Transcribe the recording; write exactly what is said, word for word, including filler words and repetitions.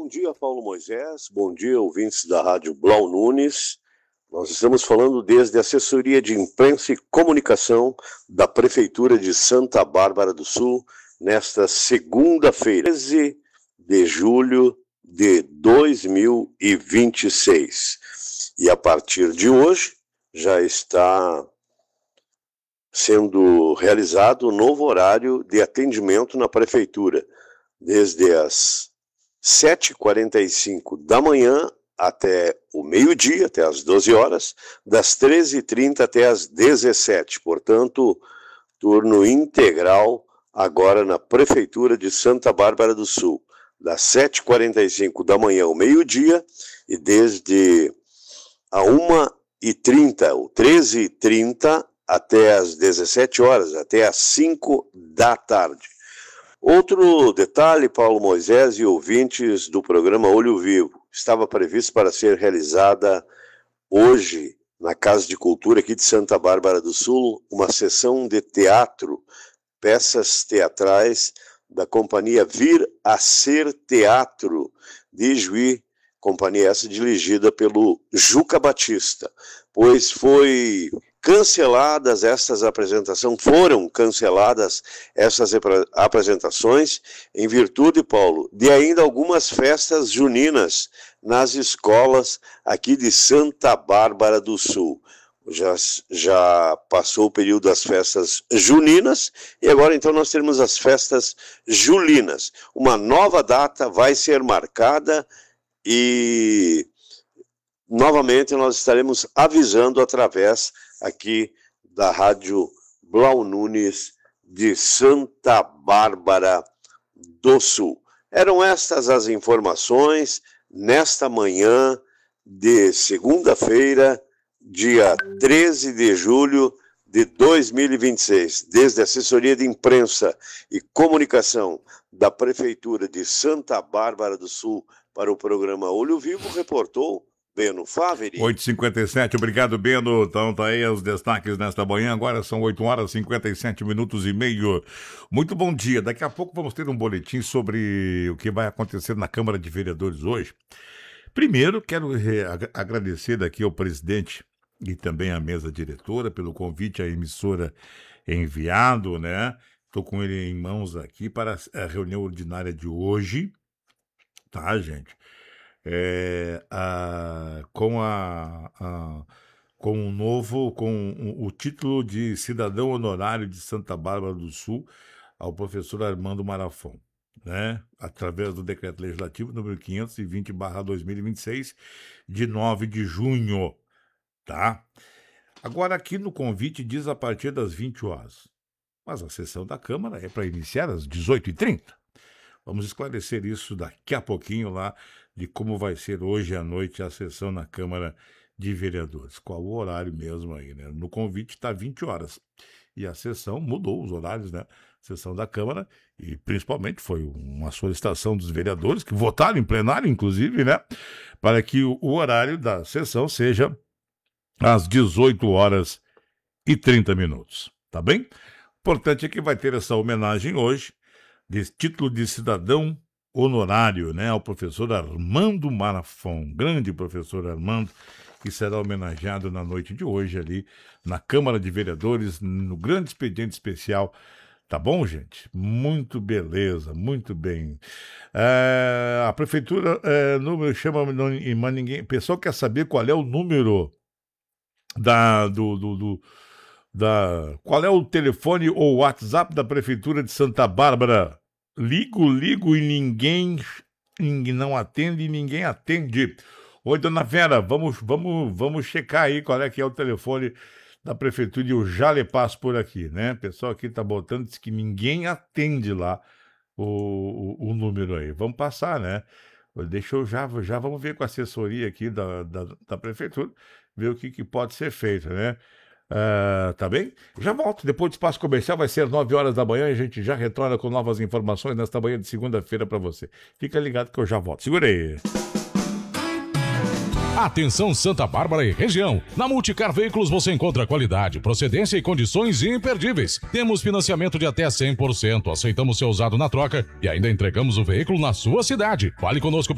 dia, Paulo Moisés. Bom dia, ouvintes da Rádio Blau Nunes. Nós estamos falando desde a Assessoria de Imprensa e Comunicação da Prefeitura de Santa Bárbara do Sul, nesta segunda-feira, treze de julho de dois mil e vinte e seis. E a partir de hoje já está sendo realizado o novo horário de atendimento na Prefeitura, desde as sete e quarenta e cinco da manhã até o meio-dia, até as doze horas, das treze e trinta até as dezessete. Portanto, turno integral agora na Prefeitura de Santa Bárbara do Sul, das sete e quarenta e cinco da manhã ao meio-dia e desde a uma e trinta, ou treze e trinta, até as dezessete horas, até as cinco da tarde. Outro detalhe, Paulo Moisés e ouvintes do programa Olho Vivo, estava previsto para ser realizada hoje, na Casa de Cultura aqui de Santa Bárbara do Sul, uma sessão de teatro, peças teatrais da companhia Vir a Ser Teatro, de Juí, companhia essa dirigida pelo Juca Batista, pois foi canceladas estas apresentações, foram canceladas essas apresentações em virtude, Paulo, de ainda algumas festas juninas nas escolas aqui de Santa Bárbara do Sul. Já, já passou o período das festas juninas e agora então nós temos as festas julinas. Uma nova data vai ser marcada e novamente nós estaremos avisando através aqui da Rádio Blau Nunes de Santa Bárbara do Sul. Eram estas as informações nesta manhã de segunda-feira, dia treze de julho de dois mil e vinte e seis, desde a Assessoria de Imprensa e Comunicação da Prefeitura de Santa Bárbara do Sul para o programa Olho Vivo, reportou Beno Faveri. oito e cinquenta e sete, obrigado, Beno. Então tá aí os destaques nesta manhã. Agora são oito horas e cinquenta e sete minutos e meio. Muito bom dia. Daqui a pouco vamos ter um boletim sobre o que vai acontecer na Câmara de Vereadores hoje. Primeiro, quero agradecer daqui ao presidente e também à mesa diretora pelo convite à emissora enviado, né? Estou com ele em mãos aqui para a reunião ordinária de hoje, tá, gente? É, a, com a, a com o novo, com o, o título de cidadão honorário de Santa Bárbara do Sul ao professor Armando Marafon, né? Através do decreto legislativo número quinhentos e vinte barra dois mil e vinte e seis, de nove de junho, tá? Agora aqui no convite diz a partir das vinte horas, mas a sessão da Câmara é para iniciar às dezoito e trinta. Vamos esclarecer isso daqui a pouquinho lá, de como vai ser hoje à noite a sessão na Câmara de Vereadores. Qual o horário mesmo aí, né? No convite está vinte horas. E a sessão mudou os horários, né? Sessão da Câmara, e principalmente foi uma solicitação dos vereadores, que votaram em plenário, inclusive, né? Para que o, o horário da sessão seja às dezoito horas e trinta minutos. Tá bem? Importante é que vai ter essa homenagem hoje, de título de cidadão honorário, né, ao professor Armando Marafon, grande professor Armando, que será homenageado na noite de hoje ali na Câmara de Vereadores, no grande expediente especial. Tá bom, gente? Muito beleza, muito bem. É, a prefeitura, é, número, chama, não, mas ninguém, o pessoal quer saber qual é o número da, do, do, do da, qual é o telefone ou WhatsApp da Prefeitura de Santa Bárbara. Ligo, ligo e ninguém, ninguém não atende e ninguém atende. Oi, dona Vera, vamos, vamos, vamos checar aí qual é que é o telefone da Prefeitura e eu já lhe passo por aqui, né? O pessoal aqui tá botando, diz que ninguém atende lá o, o, o número aí. Vamos passar, né? Deixa eu já, já vamos ver com a assessoria aqui da, da, da Prefeitura, ver o que, que pode ser feito, né? Uh, tá bem? Já volto, depois do espaço comercial vai ser às nove horas da manhã e a gente já retorna com novas informações nesta manhã de segunda-feira para você. Fica ligado que eu já volto. Segura aí. Atenção Santa Bárbara e região. Na Multicar Veículos você encontra qualidade, procedência e condições imperdíveis. Temos financiamento de até cem por cento. Aceitamos seu usado na troca e ainda entregamos o veículo na sua cidade. Fale conosco